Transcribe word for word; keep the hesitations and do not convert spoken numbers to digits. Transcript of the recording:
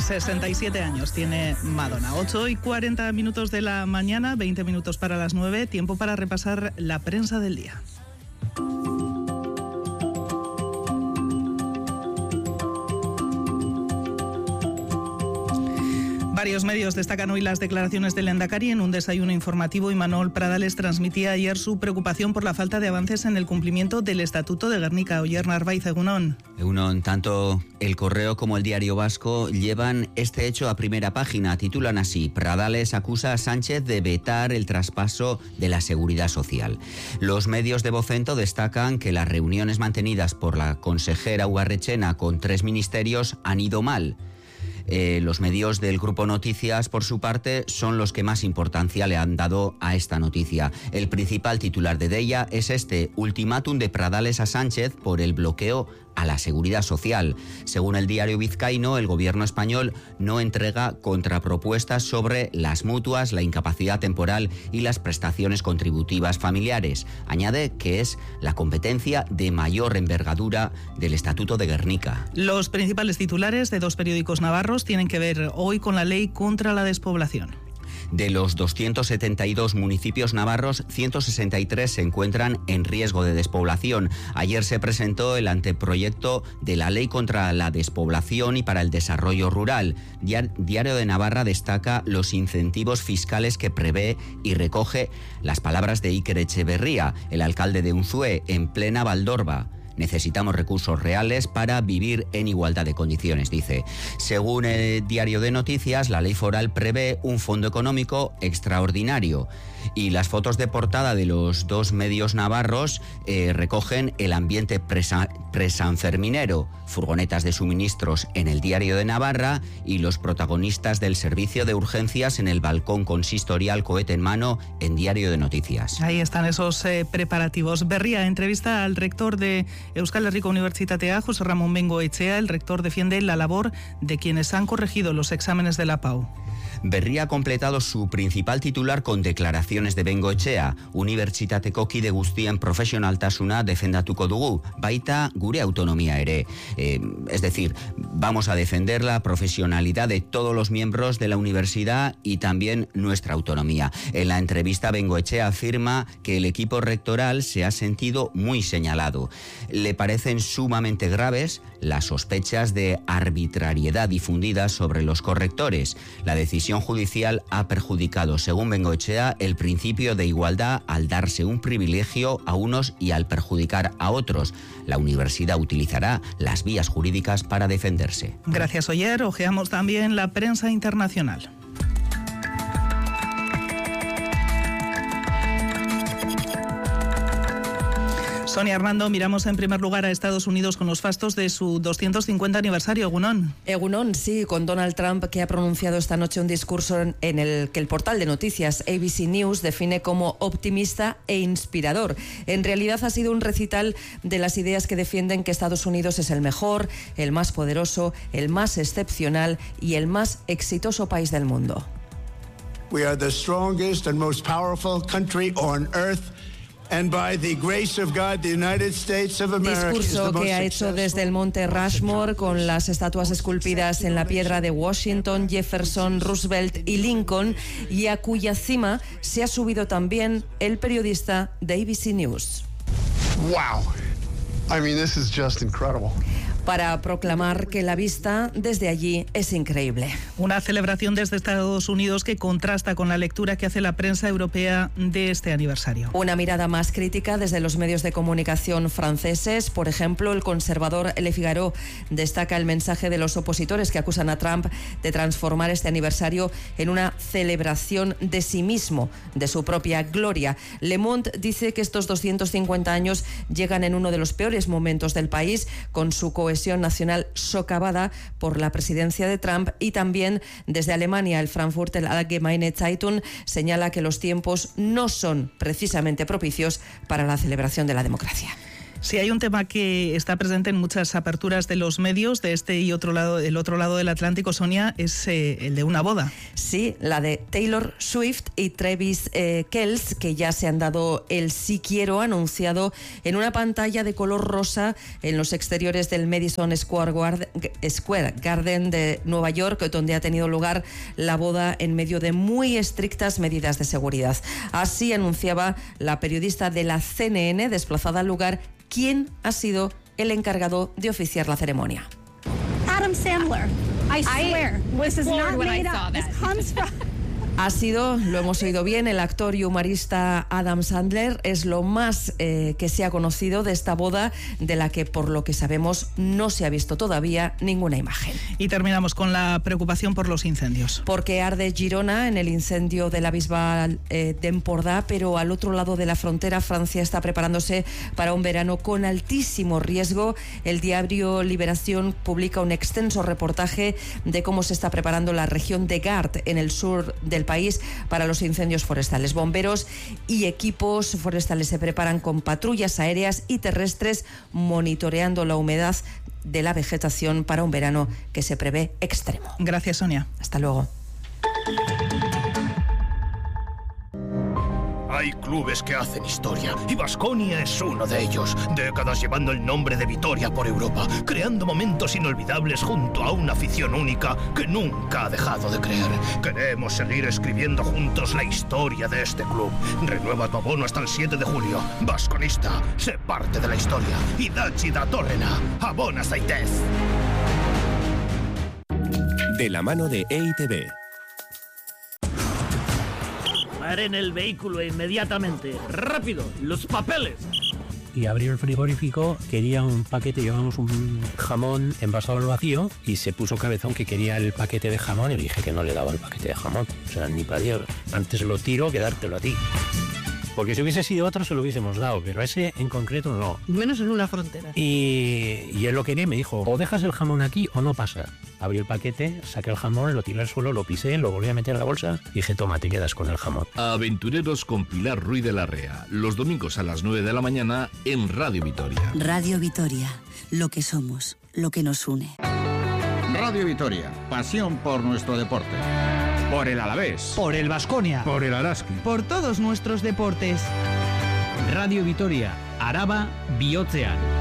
sesenta y siete años tiene Madonna. ocho y cuarenta minutos de la mañana, veinte minutos para las nueve, tiempo para repasar la prensa del día. Varios medios destacan hoy las declaraciones del Lehendakari en un desayuno informativo. Imanol Pradales transmitía ayer su preocupación por la falta de avances en el cumplimiento del Estatuto de Gernika. Oyer Narváez, egunon. Egunon, tanto El Correo como el Diario Vasco llevan este hecho a primera página. Titulan así: Pradales acusa a Sánchez de vetar el traspaso de la Seguridad Social. Los medios de Vocento destacan que las reuniones mantenidas por la consejera Ugarrechena con tres ministerios han ido mal. Eh, los medios del Grupo Noticias, por su parte, son los que más importancia le han dado a esta noticia. El principal titular de Deia es este: ultimátum de Pradales a Sánchez por el bloqueo a la Seguridad Social. Según el diario vizcaíno, el gobierno español no entrega contrapropuestas sobre las mutuas, la incapacidad temporal y las prestaciones contributivas familiares. Añade que es la competencia de mayor envergadura del Estatuto de Gernika. Los principales titulares de dos periódicos navarros tienen que ver hoy con la ley contra la despoblación. De los doscientos setenta y dos municipios navarros, ciento sesenta y tres se encuentran en riesgo de despoblación. Ayer se presentó el anteproyecto de la Ley contra la Despoblación y para el Desarrollo Rural. Diario de Navarra destaca los incentivos fiscales que prevé y recoge las palabras de Iker Etxeberria, el alcalde de Unzué, en plena Valdorba. Necesitamos recursos reales para vivir en igualdad de condiciones, dice. Según el Diario de Noticias, la ley foral prevé un fondo económico extraordinario. Y las fotos de portada de los dos medios navarros eh, recogen el ambiente presa, presanferminero, furgonetas de suministros en el Diario de Navarra y los protagonistas del servicio de urgencias en el balcón consistorial cohete en mano en Diario de Noticias. Ahí están esos eh, preparativos. Berria entrevista al rector de Euskal Herriko Unibertsitatea, José Ramón Bengoechea. El rector defiende la labor de quienes han corregido los exámenes de la Pau. Berria ha completado su principal titular con declaraciones de Bengoechea. Unibertsitateko kide guztien profesionaltasuna defendatuko dugu, baita gure autonomía ere. Eh, es decir, vamos a defender la profesionalidad de todos los miembros de la universidad y también nuestra autonomía. En la entrevista, Bengoechea afirma que el equipo rectoral se ha sentido muy señalado. Le parecen sumamente graves las sospechas de arbitrariedad difundidas sobre los correctores. La decisión judicial ha perjudicado, según Bengoechea, el principio de igualdad al darse un privilegio a unos y al perjudicar a otros. La universidad utilizará las vías jurídicas para defenderse. Gracias, Oyer. Ojeamos también la prensa internacional. Sonia Hernando, miramos en primer lugar a Estados Unidos con los fastos de su doscientos cincuenta aniversario. Egunon. Egunon, sí, con Donald Trump, que ha pronunciado esta noche un discurso en el que el portal de noticias A B C News define como optimista e inspirador. En realidad ha sido un recital de las ideas que defienden que Estados Unidos es el mejor, el más poderoso, el más excepcional y el más exitoso país del mundo. We are the strongest and most powerful country on earth. And by the grace of God, the United States of America Discurso que ha hecho desde el monte Rushmore con las estatuas esculpidas en la piedra de Washington, Jefferson, Roosevelt y Lincoln, y a cuya cima se ha subido también el periodista de A B C News. Wow. I mean, this is just incredible. Para proclamar que la vista desde allí es increíble. Una celebración desde Estados Unidos que contrasta con la lectura que hace la prensa europea de este aniversario. Una mirada más crítica desde los medios de comunicación franceses. Por ejemplo, el conservador Le Figaro destaca el mensaje de los opositores que acusan a Trump de transformar este aniversario en una celebración de sí mismo, de su propia gloria. Le Monde dice que estos doscientos cincuenta años llegan en uno de los peores momentos del país, con su cohesión nacional socavada por la presidencia de Trump, y también desde Alemania el Frankfurter Allgemeine Zeitung señala que los tiempos no son precisamente propicios para la celebración de la democracia. Si hay un tema que está presente en muchas aperturas de los medios de este y otro lado, el otro lado del Atlántico, Sonia, es eh, el de una boda. Sí, la de Taylor Swift y Travis eh, Kelce, que ya se han dado el sí quiero anunciado en una pantalla de color rosa en los exteriores del Madison Square Garden de Nueva York, donde ha tenido lugar la boda en medio de muy estrictas medidas de seguridad. Así anunciaba la periodista de la C N N desplazada al lugar quién ha sido el encargado de oficiar la ceremonia. Adam Sandler. I swear, I this is not when I made saw up. This that. comes from... Ha sido, lo hemos oído bien, el actor y humorista Adam Sandler. Es lo más eh, que se ha conocido de esta boda, de la que, por lo que sabemos, no se ha visto todavía ninguna imagen. Y terminamos con la preocupación por los incendios. Porque arde Girona en el incendio de la Bisbal eh, de Empordà, pero al otro lado de la frontera Francia está preparándose para un verano con altísimo riesgo. El diario Liberación publica un extenso reportaje de cómo se está preparando la región de Gard, en el sur del país, para los incendios forestales. Bomberos y equipos forestales se preparan con patrullas aéreas y terrestres, monitoreando la humedad de la vegetación para un verano que se prevé extremo. Gracias, Sonia. Hasta luego. Hay clubes que hacen historia y Baskonia es uno de ellos. Décadas llevando el nombre de Vitoria por Europa, creando momentos inolvidables junto a una afición única que nunca ha dejado de creer. Queremos seguir escribiendo juntos la historia de este club. Renueva tu abono hasta el siete de julio. Basconista, sé parte de la historia. Idatzi datorrena, abona zaitez. De la mano de E I T B. En el vehículo inmediatamente. ¡Rápido! ¡Los papeles! Y abrió el frigorífico, quería un paquete, llevamos un jamón envasado al vacío y se puso cabezón que quería el paquete de jamón y le dije que no le daba el paquete de jamón. O sea, ni para Dios. Antes lo tiro que dártelo a ti. Porque si hubiese sido otro se lo hubiésemos dado, pero ese en concreto no. Menos en una frontera. Y, y él lo quería y me dijo, o dejas el jamón aquí o no pasa. Abrí el paquete, saqué el jamón, lo tiré al suelo, lo pisé, lo volví a meter en la bolsa y dije, toma, te quedas con el jamón. Aventureros con Pilar Ruiz de la Rea, los domingos a las nueve de la mañana en Radio Vitoria. Radio Vitoria, lo que somos, lo que nos une. Radio Vitoria, pasión por nuestro deporte. Por el Alavés. Por el Baskonia. Por el Araski. Por todos nuestros deportes. Radio Vitoria, Araba, Bihotzean.